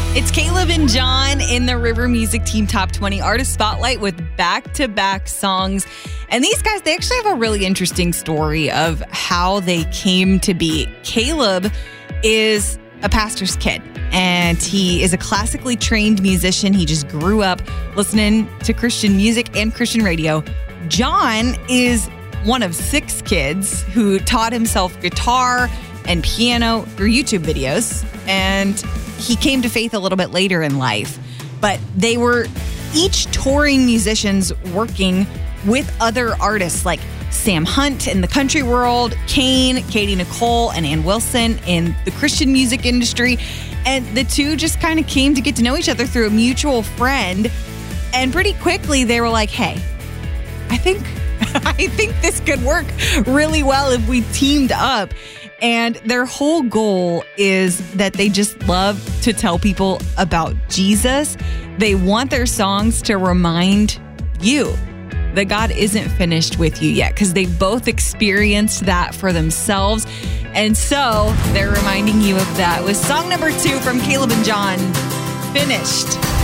It's Caleb and John in the River Music Team Top 20 Artist Spotlight with back-to-back songs. And these guys, they actually have a really interesting story of how they came to be. Caleb is a pastor's kid, and he is a classically trained musician. He just grew up listening to Christian music and Christian radio. John is one of 6 kids who taught himself guitar and piano through YouTube videos, and he came to faith a little bit later in life. But they were each touring musicians working with other artists like Sam Hunt in the country world, Kane, Katie Nicole, and Ann Wilson in the Christian music industry. And the two just kind of came to get to know each other through a mutual friend. And pretty quickly they were like, hey, I think this could work really well if we teamed up. And their whole goal is that they just love to tell people about Jesus. They want their songs to remind you that God isn't finished with you yet, because they both experienced that for themselves. And so they're reminding you of that with song number 2 from Caleb and John, Finished.